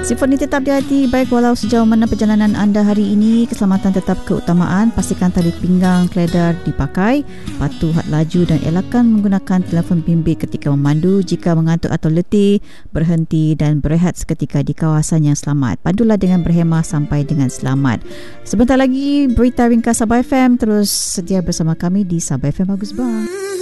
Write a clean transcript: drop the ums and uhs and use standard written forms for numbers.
Sifon ini tetap di hati, baik walau sejauh mana perjalanan anda hari ini, keselamatan tetap keutamaan. Pastikan tali pinggang keledar dipakai, patuh had laju dan elakkan menggunakan telefon bimbit ketika memandu. Jika mengantuk atau letih, berhenti dan berehat seketika di kawasan yang selamat. Pandulah dengan berhemah sampai dengan selamat. Sebentar lagi berita ringkas Sabah FM, terus sedia bersama kami di Sabah FM Bagus Bang.